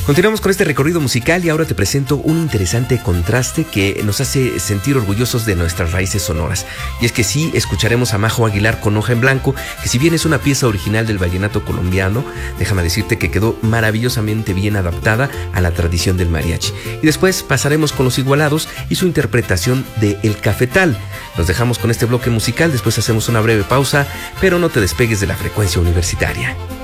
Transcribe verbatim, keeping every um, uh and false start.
Continuamos con este recorrido musical y ahora te presento un interesante contraste que nos hace sentir orgullosos de nuestras raíces sonoras. Y es que sí, escucharemos a Majo Aguilar con Hoja en Blanco, que si bien es una pieza original del vallenato colombiano, déjame decirte que quedó maravillosamente bien adaptada a la tradición del mariachi. Y después pasaremos con Los Igualados y su interpretación de El Cafetal. Nos dejamos con este bloque musical, después hacemos una breve pausa, pero no te despegues de la frecuencia universitaria.